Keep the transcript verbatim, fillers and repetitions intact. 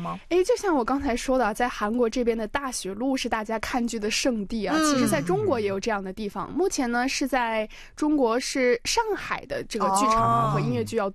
吗？ 哎，就像我刚才说的，在韩国这边的大学路是大家看剧的圣地啊。嗯、其实在中国也有这样的地方。目前呢是在中国是上海的这个剧场和音乐剧要多。